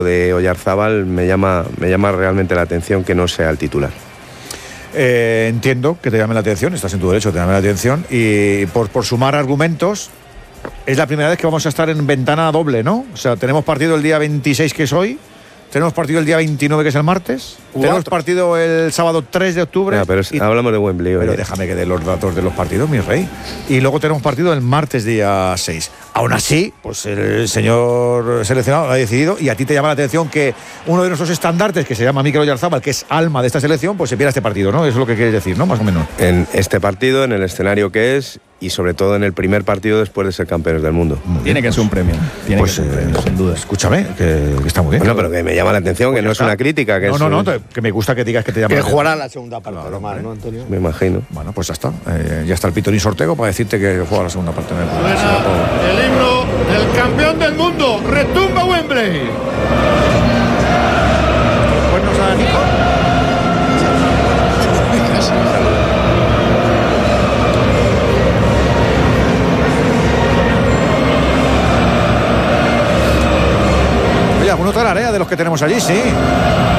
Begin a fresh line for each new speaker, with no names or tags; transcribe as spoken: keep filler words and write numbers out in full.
de Oyarzábal me llama, me llama realmente la atención que no sea el titular.
Eh, entiendo que te llame la atención, estás en tu derecho, te llame la atención, y por, por sumar argumentos, es la primera vez que vamos a estar en ventana doble, ¿no? O sea, tenemos partido el día veintiséis, que es hoy, tenemos partido el día veintinueve, que es el martes,
Cuatro.
tenemos partido el sábado tres de octubre.
Ah, pero es,
y,
hablamos de Wembley.
pero
oye.
déjame que dé los datos de los partidos, mi rey. Y luego tenemos partido el martes día seis. Aún así, pues el señor seleccionado ha decidido, y a ti te llama la atención que uno de nuestros estandartes, que se llama Mikel Oyarzábal, que es alma de esta selección, pues se pierda este partido, ¿no? Eso es lo que quieres decir, ¿no? Más o menos.
En este partido, en el escenario que es, y sobre todo en el primer partido después de ser campeones del mundo.
Tiene que ser un premio. Tiene
Pues
que ser un
eh,
premio, sin duda.
Escúchame, que, que está muy bien.
Bueno, pero que me llama la atención, que no es una crítica. Que
no,
es
no, no,
un-
te- que me gusta que digas que te llama
Que
la atención.
jugará la segunda parte,
Claro,
además,
hombre.
¿no, Antonio?
Me imagino.
Bueno, pues ya está. Eh, ya está el Pitorín Sortego para decirte que juega la segunda parte. En el
Suena el himno del campeón del mundo. Retumba Wembley.
Pues nos ha Nico. Oye, alguno tararea de los que tenemos allí, sí.